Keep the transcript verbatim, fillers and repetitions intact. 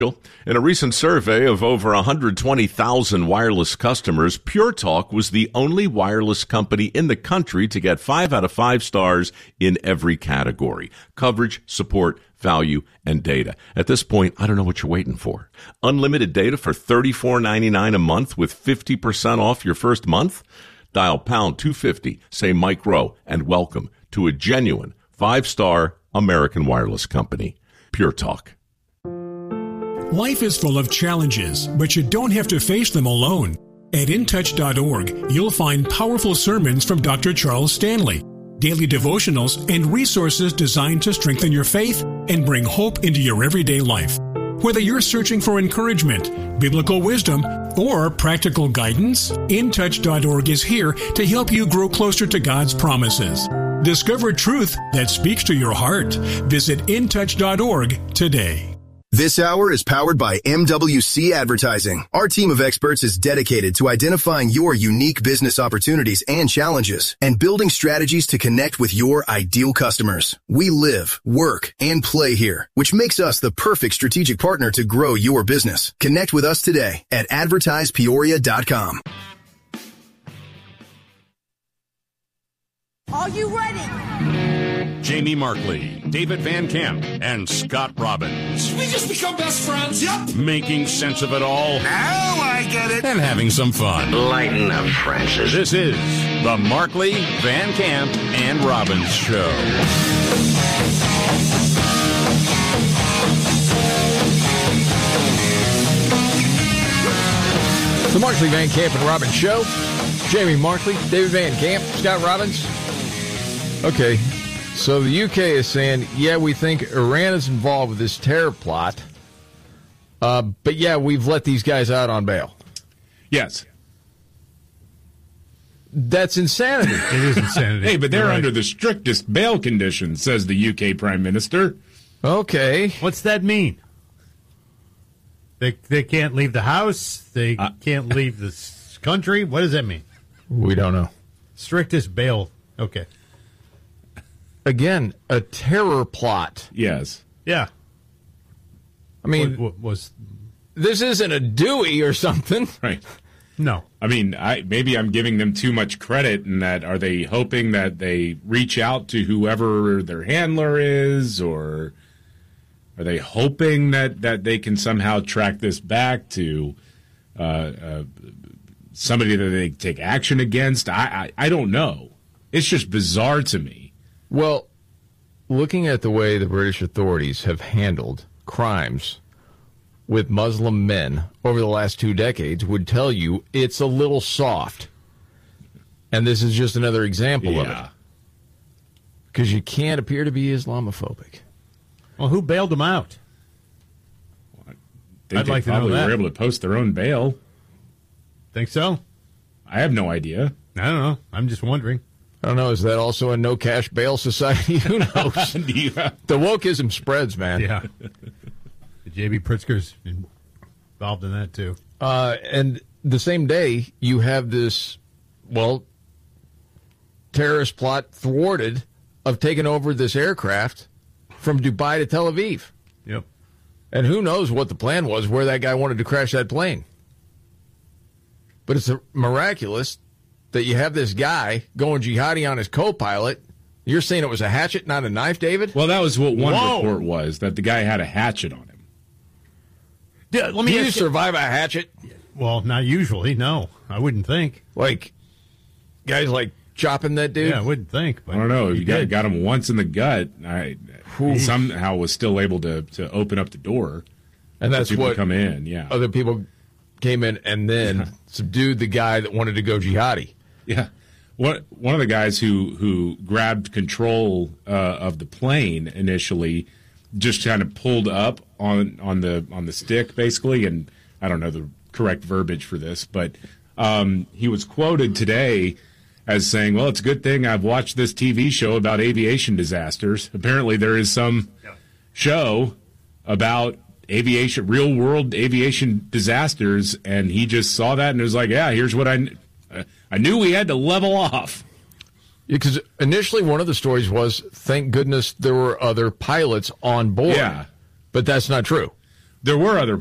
In a recent survey of over one hundred twenty thousand wireless customers, Pure Talk was the only wireless company in the country to get five out of five stars in every category: coverage, support, value, and data. At this point, I don't know what you're waiting for. Unlimited data for thirty-four ninety-nine a month with fifty percent off your first month? Dial pound two fifty, say Mike Rowe, and welcome to a genuine five-star American wireless company. Pure Talk. Life is full of challenges, but you don't have to face them alone. At in touch dot org, you'll find powerful sermons from Doctor Charles Stanley, daily devotionals, and resources designed to strengthen your faith and bring hope into your everyday life. Whether you're searching for encouragement, biblical wisdom, or practical guidance, in touch dot org is here to help you grow closer to God's promises. Discover truth that speaks to your heart. Visit in touch dot org today. This hour is powered by M W C Advertising. Our team of experts is dedicated to identifying your unique business opportunities and challenges and building strategies to connect with your ideal customers. We live, work, and play here, which makes us the perfect strategic partner to grow your business. Connect with us today at advertise peoria dot com. Are you ready? Jamie Markley, David Van Camp, and Scott Robbins. Should we just become best friends? Yep. Making sense of it all. Now I get it. And having some fun. Lighten up, Francis. This is the Markley, Van Camp, and Robbins Show. The Markley, Van Camp, and Robbins Show. Jamie Markley, David Van Camp, Scott Robbins. Okay, so the U K is saying, yeah, we think Iran is involved with this terror plot, uh, but yeah, we've let these guys out on bail. Yes. That's insanity. It is insanity. Hey, but they're right. under the strictest bail conditions, says the U K Prime Minister. Okay. What's that mean? They they can't leave the house. They uh, can't leave this country. What does that mean? We don't know. Strictest bail. Okay. Again, a terror plot. Yes. Yeah. I mean, what, what was this isn't a Dewey or something, right? No. I mean, I maybe I'm giving them too much credit in that. Are they hoping that they reach out to whoever their handler is, or are they hoping that, that they can somehow track this back to uh, uh, somebody that they take action against? I, I I don't know. It's just bizarre to me. Well, looking at the way the British authorities have handled crimes with Muslim men over the last two decades would tell you it's a little soft. And this is just another example yeah. of it. Because you can't appear to be Islamophobic. Well, who bailed them out? Well, I I'd they like to know probably that. were able to post their own bail. Think so? I have no idea. I don't know. I'm just wondering. I don't know. Is that also a no cash bail society? Who knows? yeah. The wokeism spreads, man. Yeah. J B Pritzker's involved in that, too. Uh, and the same day, you have this, well, terrorist plot thwarted of taking over this aircraft from Dubai to Tel Aviv. Yep. And who knows what the plan was, where that guy wanted to crash that plane. But it's miraculous that you have this guy going jihadi on his co-pilot. You're saying it was a hatchet, not a knife, David? Well, that was what one Whoa. report was, that the guy had a hatchet on him. Yeah, let me Do you ask survive a hatchet? Well, not usually, no. I wouldn't think. Like, guys like chopping that dude? Yeah, I wouldn't think. But I don't know. he You got, did. got him once in the gut. I Oof. somehow was still able to, to open up the door. And that's people what come in, yeah. other people came in and then subdued the guy that wanted to go jihadi. Yeah. What, one of the guys who, who grabbed control uh, of the plane initially just kind of pulled up on on the on the stick, basically, and I don't know the correct verbiage for this, but um, he was quoted today as saying, well, it's a good thing I've watched this T V show about aviation disasters. Apparently there is some show about aviation, real-world aviation disasters, and he just saw that and was like, yeah, here's what I I knew we had to level off. Because initially one of the stories was, thank goodness there were other pilots on board. Yeah. But that's not true. There were other